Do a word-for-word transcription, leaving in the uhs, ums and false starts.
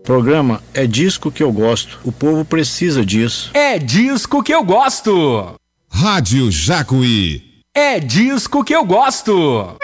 Programa É Disco Que Eu Gosto. O povo precisa disso. É disco que eu gosto. Rádio Jacuí. É disco que eu gosto.